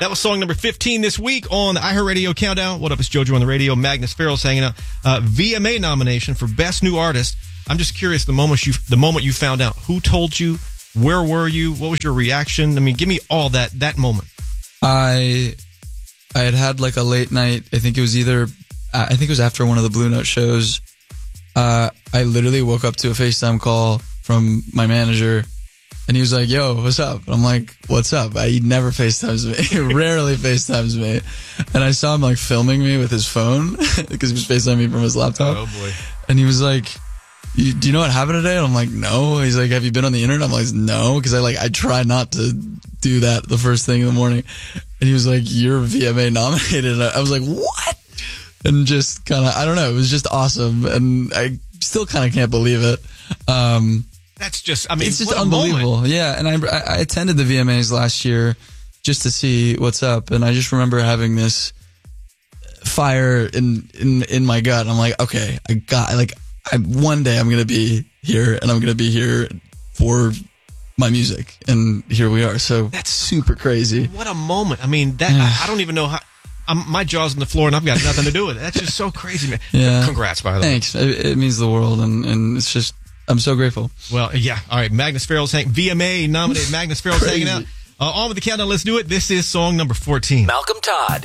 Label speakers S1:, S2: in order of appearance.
S1: That was song number 15 this week on the iHeartRadio Countdown. What up, it's JoJo on the radio. Magnus Farrell's hanging out. VMA nomination for Best New Artist. I'm just curious, the moment you found out, who told you? Where were you? What was your reaction? I mean, give me all that moment.
S2: I had like a late night. I think it was after one of the Blue Note shows. I literally woke up to a FaceTime call from my manager. And he was like, yo, what's up? And I'm like, what's up? He never FaceTimes me. He rarely FaceTimes me. And I saw him like filming me with his phone because he was FaceTiming me from his laptop.
S1: Oh, boy.
S2: And he was like, do you know what happened today? And I'm like, no. He's like, have you been on the internet? I'm like, no. Because I try not to do that the first thing in the morning. And he was like, you're VMA nominated. And I was like, what? And just kind of, I don't know. It was just awesome. And I still kind of can't believe it.
S1: That's just, I mean,
S2: it's just unbelievable.
S1: Moment.
S2: Yeah. And I attended the VMAs last year just to see what's up. And I just remember having this fire in my gut. And I'm like, okay, one day I'm going to be here and I'm going to be here for my music. And here we are. So that's super crazy.
S1: What a moment. I mean, I don't even know how. My jaw's on the floor and I've got nothing to do with it. That's just so crazy, man.
S2: Yeah.
S1: Congrats, by the way.
S2: Thanks. It means the world. And it's just, I'm so grateful.
S1: Well, yeah. All right. Magnus Farrell's VMA nominated Magnus Farrell's hanging out. On with the countdown. Let's do it. This is song number 14.
S3: Malcolm Todd.